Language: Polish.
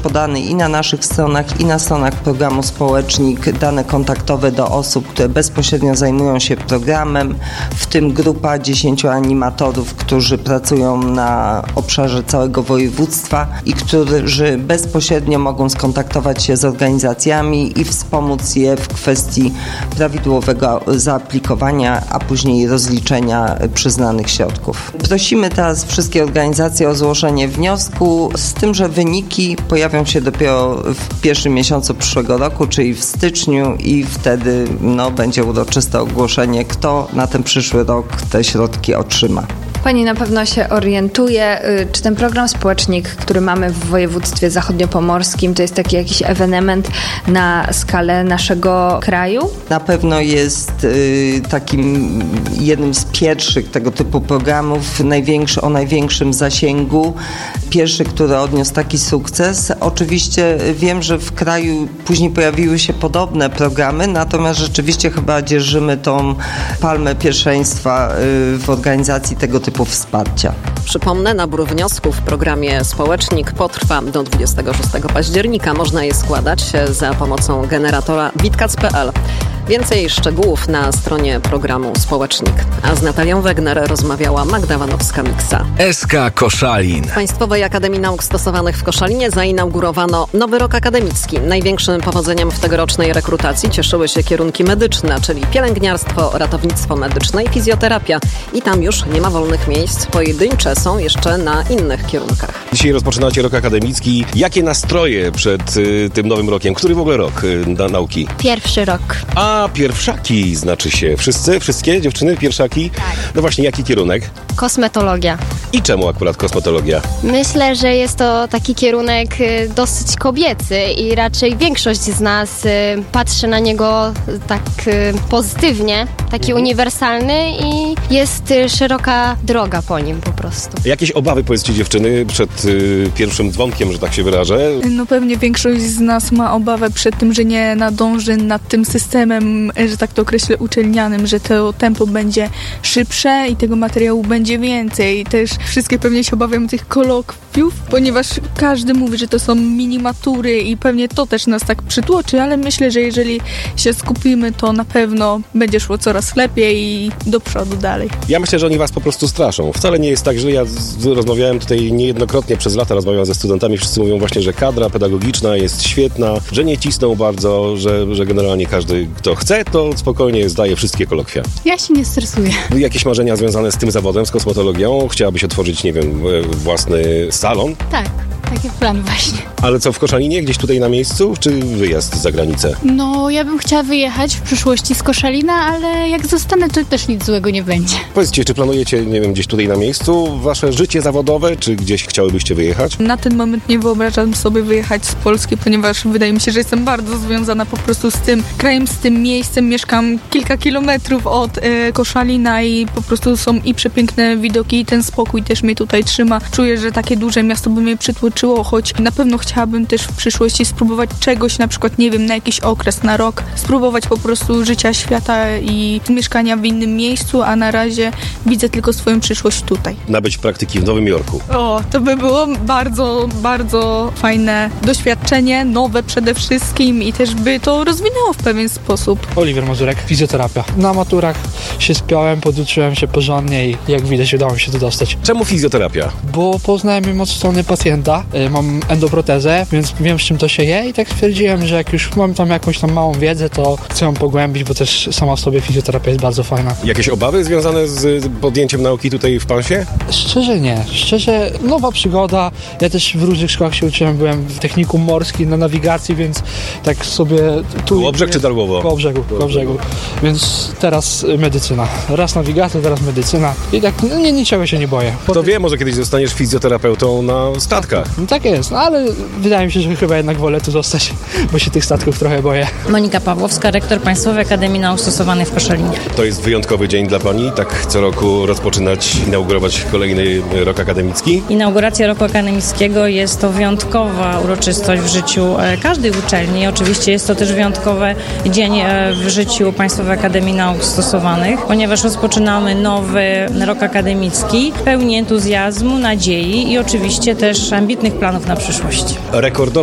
podane i na naszych stronach, i na stronach programu Społecznik dane kontaktowe do osób, które bezpośrednio zajmują się programem, w tym grupa 10 animatorów, którzy pracują na obszarze całego województwa i którzy bezpośrednio mogą skontaktować się z organizacjami i wspomóc je w kwestii prawidłowego zaaplikowania, a później rozliczenia przyznanych środków. Prosimy teraz wszystkie organizacje o złożenie wniosku, z tym, że wyniki pojawią się dopiero w pierwszym miesiącu przyszłego roku, czyli w styczniu, i wtedy będzie uroczyste ogłoszenie, kto na ten przyszły rok te środki otrzyma. Pani na pewno się orientuje, czy ten program Społecznik, który mamy w województwie zachodniopomorskim, to jest taki jakiś ewenement na skalę naszego kraju? Na pewno jest takim jednym z pierwszych tego typu programów, o największym zasięgu. Pierwszy, który odniósł taki sukces. Oczywiście wiem, że w kraju później pojawiły się podobne programy, natomiast rzeczywiście chyba dzierżymy tą palmę pierwszeństwa w organizacji tego typu wsparcia. Przypomnę, nabór wniosków w programie Społecznik potrwa do 26 października. Można je składać za pomocą generatora bitkac.pl. Więcej szczegółów na stronie programu Społecznik. A z Natalią Wegner rozmawiała Magda Wanowska-Miksa. SK Koszalin. W Państwowej Akademii Nauk Stosowanych w Koszalinie zainaugurowano nowy rok akademicki. Największym powodzeniem w tegorocznej rekrutacji cieszyły się kierunki medyczne, czyli pielęgniarstwo, ratownictwo medyczne i fizjoterapia. I tam już nie ma wolnych miejsc. Pojedyncze są jeszcze na innych kierunkach. Dzisiaj rozpoczynacie rok akademicki. Jakie nastroje przed tym nowym rokiem? Który w ogóle rok nauki? Pierwszy rok. A pierwszaki znaczy się. Wszystkie dziewczyny pierwszaki? Tak. No właśnie, jaki kierunek? Kosmetologia. I czemu akurat kosmetologia? Myślę, że jest to taki kierunek dosyć kobiecy i raczej większość z nas patrzy na niego tak pozytywnie, taki uniwersalny i jest szeroka droga po nim po prostu. Jakieś obawy, powiedzcie dziewczyny, przed pierwszym dzwonkiem, że tak się wyrażę? No pewnie większość z nas ma obawę przed tym, że nie nadąży nad tym systemem, że tak to określę, uczelnianym, że to tempo będzie szybsze i tego materiału będzie więcej. Też wszystkie pewnie się obawiają tych kolokwiów, ponieważ każdy mówi, że to są minimatury i pewnie to też nas tak przytłoczy, ale myślę, że jeżeli się skupimy, to na pewno będzie szło coraz lepiej i do przodu dalej. Ja myślę, że oni was po prostu straszą. Wcale nie jest tak, że ja rozmawiałem tutaj niejednokrotnie przez lata, rozmawiałem ze studentami, wszyscy mówią właśnie, że kadra pedagogiczna jest świetna, że nie cisną bardzo, że generalnie każdy, kto chce, to spokojnie zdaje wszystkie kolokwia. Ja się nie stresuję. Jakieś marzenia związane z tym zawodem, z kosmetologią? Chciałabyś otworzyć, nie wiem, własny salon? Tak, takie plany właśnie. Ale co, w Koszalinie, gdzieś tutaj na miejscu, czy wyjazd za granicę? No, ja bym chciała wyjechać w przyszłości z Koszalina, ale jak zostanę, to też nic złego nie będzie. Powiedzcie, czy planujecie, nie wiem, gdzieś tutaj na miejscu wasze życie zawodowe, czy gdzieś chciałybyście wyjechać? Na ten moment nie wyobrażam sobie wyjechać z Polski, ponieważ wydaje mi się, że jestem bardzo związana po prostu z tym krajem, z tym miejscem. Mieszkam kilka kilometrów od Koszalina i po prostu są i przepiękne widoki i ten spokój też mnie tutaj trzyma. Czuję, że takie duże miasto by mnie przytłoczyło, choć na pewno chciałabym też w przyszłości spróbować czegoś, na przykład, nie wiem, na jakiś okres, na rok, spróbować po prostu życia, świata i mieszkania w innym miejscu, a na razie widzę tylko swoją przyszłość tutaj. Nabyć praktyki w Nowym Jorku. O, to by było bardzo, bardzo fajne doświadczenie, nowe przede wszystkim i też by to rozwinęło w pewien sposób. Oliwier Mazurek, fizjoterapia. Na maturach się spiąłem, poduczyłem się porządnie i jak widać udało mi się tu dostać. Czemu fizjoterapia? Bo poznałem ją od strony pacjenta, mam endoprotezę, więc wiem, z czym to się je i tak stwierdziłem, że jak już mam tam jakąś tam małą wiedzę, to chcę ją pogłębić, bo też sama w sobie fizjoterapia jest bardzo fajna. Jakieś obawy związane z podjęciem nauki tutaj w Pansie? Szczerze nie. Szczerze nowa przygoda. Ja też w różnych szkołach się uczyłem, byłem w technikum morskim na nawigacji, więc tak sobie... Kołobrzeg czy Darłowo? Koło brzegu. Więc teraz medycyna. Raz nawigacja, teraz medycyna. I tak niczego się nie boję. Kto wie, może kiedyś zostaniesz fizjoterapeutą na statkach. No tak jest, no ale wydaje mi się, że chyba jednak wolę tu zostać, bo się tych statków trochę boję. Monika Pawłowska, rektor Państwowej Akademii Nauk Stosowanych w Koszalinie. To jest wyjątkowy dzień dla Pani, tak co roku rozpoczynać, inaugurować kolejny rok akademicki? Inauguracja roku akademickiego jest to wyjątkowa uroczystość w życiu każdej uczelni. Oczywiście jest to też wyjątkowy dzień w życiu Państwowej Akademii Nauk Stosowanych, ponieważ rozpoczynamy nowy rok akademicki pełni entuzjazmu, nadziei i oczywiście też ambitnych planów na przyszłość. Rekordowy